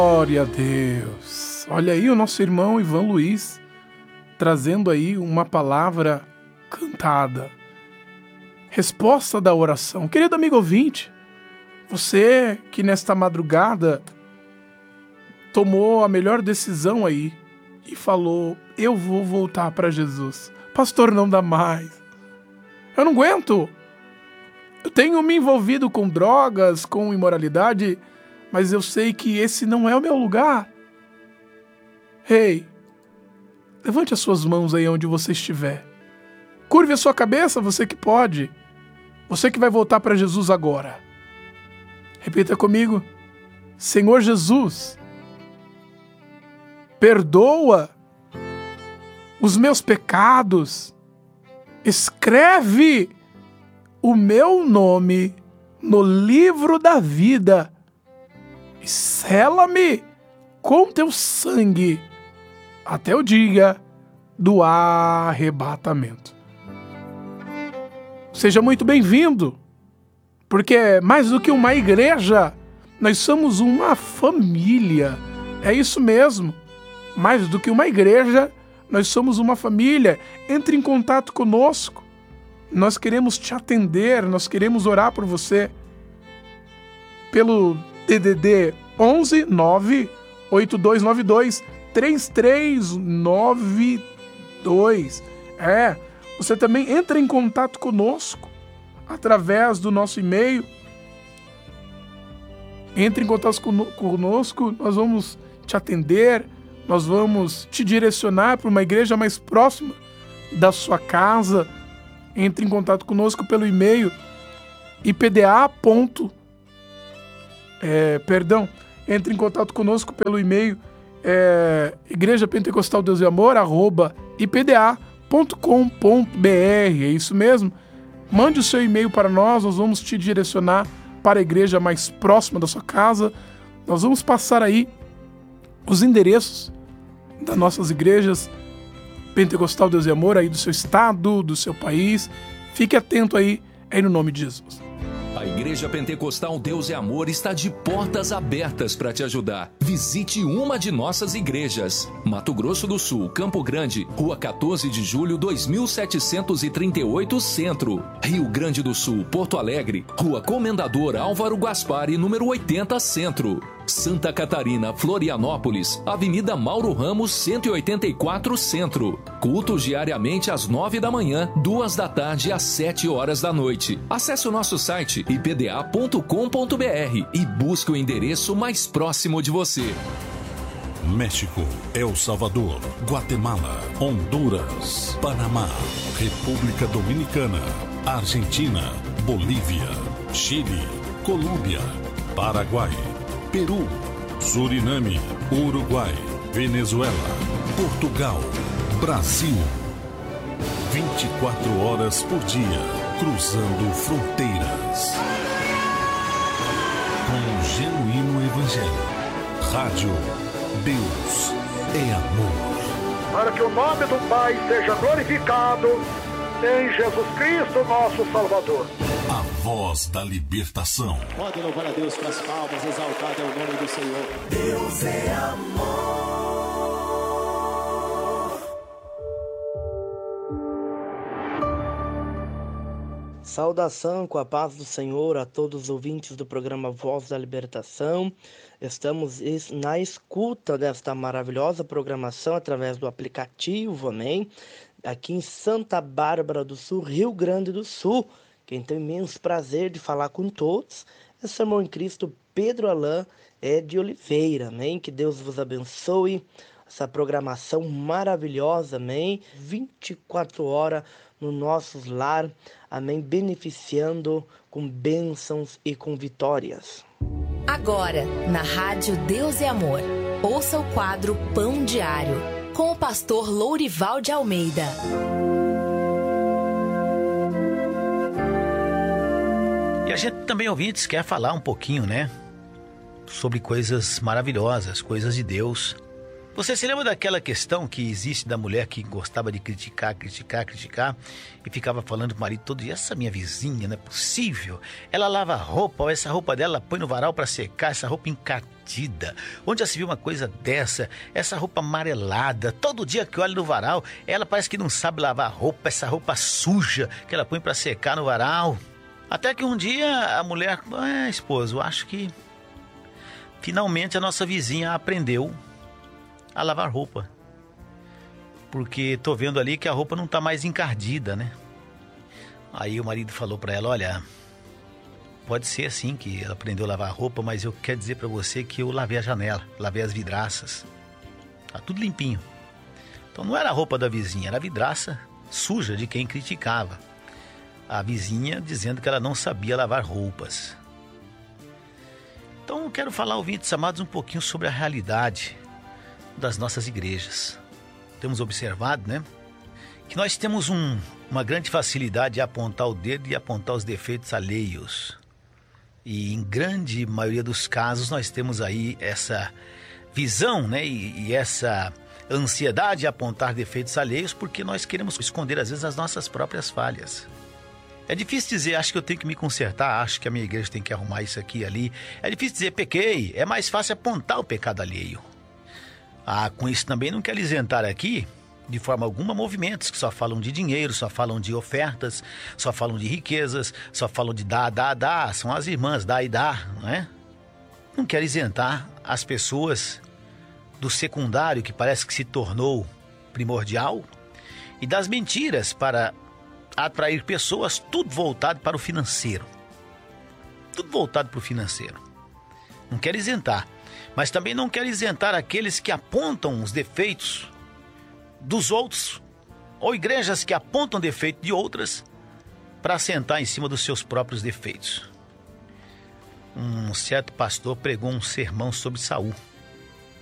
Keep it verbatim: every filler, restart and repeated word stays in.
Glória a Deus. Olha aí o nosso irmão Ivan Luiz trazendo aí uma palavra cantada. Resposta da oração. Querido amigo ouvinte, você que nesta madrugada tomou a melhor decisão aí e falou: eu vou voltar para Jesus. Pastor, não dá mais. Eu não aguento. Eu tenho me envolvido com drogas, com imoralidade, mas eu sei que esse não é o meu lugar. Ei, levante as suas mãos aí onde você estiver. Curve a sua cabeça, você que pode. Você que vai voltar para Jesus agora. Repita comigo: Senhor Jesus, perdoa os meus pecados. Escreve o meu nome no livro da vida e sela-me com teu sangue até o dia do arrebatamento. Seja muito bem-vindo, porque mais do que uma igreja, nós somos uma família. É isso mesmo, mais do que uma igreja, nós somos uma família. Entre em contato conosco. Nós queremos te atender, nós queremos orar por você. Pelo D D D onze nove oito dois nove dois três três nove dois. É, você também entra em contato conosco através do nosso e-mail. Entre em contato conosco, nós vamos te atender, nós vamos te direcionar para uma igreja mais próxima da sua casa. Entre em contato conosco pelo e-mail ipda. É, perdão, entre em contato conosco pelo e-mail é, igreja pentecostal Deus e Amor arroba ipda ponto com ponto br. É isso mesmo. Mande o seu e-mail para nós, nós vamos te direcionar para a igreja mais próxima da sua casa. Nós vamos passar aí os endereços das nossas igrejas Pentecostal Deus e Amor aí do seu estado, do seu país. Fique atento aí, aí no nome de Jesus. A Igreja Pentecostal Deus e Amor está de portas abertas para te ajudar. Visite uma de nossas igrejas. Mato Grosso do Sul, Campo Grande, Rua quatorze de julho, dois mil setecentos e trinta e oito, Centro. Rio Grande do Sul, Porto Alegre, Rua Comendador Álvaro Gaspari, número oitenta, Centro. Santa Catarina, Florianópolis, Avenida Mauro Ramos, cento e oitenta e quatro, Centro. Cultos diariamente às nove da manhã, duas da tarde às sete horas da noite. Acesse o nosso site ipda ponto com ponto br e busque o endereço mais próximo de você. México, El Salvador, Guatemala, Honduras, Panamá, República Dominicana, Argentina, Bolívia, Chile, Colômbia, Paraguai, Peru, Suriname, Uruguai, Venezuela, Portugal, Brasil. vinte e quatro horas por dia, cruzando fronteiras. Com um genuíno evangelho. Rádio Deus é Amor. Para que o nome do Pai seja glorificado em Jesus Cristo, nosso Salvador. A voz da libertação. Pode louvar a Deus com as palmas, exaltado é o nome do Senhor. Deus é amor. Saudação com a paz do Senhor a todos os ouvintes do programa Voz da Libertação. Estamos na escuta desta maravilhosa programação através do aplicativo, amém? Aqui em Santa Bárbara do Sul, Rio Grande do Sul. Quem tem imenso prazer de falar com todos é seu irmão em Cristo, Pedro Alain é de Oliveira, amém? Que Deus vos abençoe, essa programação maravilhosa, amém? vinte e quatro horas no nosso lar, amém? Beneficiando com bênçãos e com vitórias. Agora, na Rádio Deus e Amor, ouça o quadro Pão Diário, com o pastor Lourival de Almeida. E a gente também, ouvintes, quer falar um pouquinho, né? Sobre coisas maravilhosas, coisas de Deus. Você se lembra daquela questão que existe da mulher que gostava de criticar, criticar, criticar e ficava falando pro marido todo dia, essa minha vizinha, não é possível. Ela lava roupa, essa roupa dela põe no varal para secar, essa roupa encardida. Onde já se viu uma coisa dessa? Essa roupa amarelada, todo dia que olha no varal, ela parece que não sabe lavar roupa, essa roupa suja que ela põe para secar no varal. Até que um dia a mulher, ah, esposo, acho que finalmente a nossa vizinha aprendeu a lavar roupa, porque tô vendo ali que a roupa não tá mais encardida, né? Aí o marido falou para ela, olha, pode ser assim que ela aprendeu a lavar roupa, mas eu quero dizer para você que eu lavei a janela, lavei as vidraças, tá tudo limpinho. Então não era a roupa da vizinha, era a vidraça suja de quem criticava a vizinha, dizendo que ela não sabia lavar roupas. Então eu quero falar, ouvintes amados, um pouquinho sobre a realidade das nossas igrejas. Temos observado, né, que nós temos um, uma grande facilidade de apontar o dedo e apontar os defeitos alheios. E em grande maioria dos casos nós temos aí essa visão, né, e, e essa ansiedade de apontar defeitos alheios porque nós queremos esconder às vezes as nossas próprias falhas. É difícil dizer, acho que eu tenho que me consertar, acho que a minha igreja tem que arrumar isso aqui e ali. É difícil dizer, pequei. É mais fácil apontar o pecado alheio. Ah, com isso também não quero isentar aqui, de forma alguma, movimentos que só falam de dinheiro, só falam de ofertas, só falam de riquezas, só falam de dar, dar, dar. São as irmãs, dar e dar, não é? Não quero isentar as pessoas do secundário, que parece que se tornou primordial, e das mentiras para atrair pessoas, tudo voltado para o financeiro. Tudo voltado para o financeiro. Não quero isentar. Mas também não quero isentar aqueles que apontam os defeitos dos outros, ou igrejas que apontam defeito de outras para assentar em cima dos seus próprios defeitos. Um certo pastor pregou um sermão sobre Saul.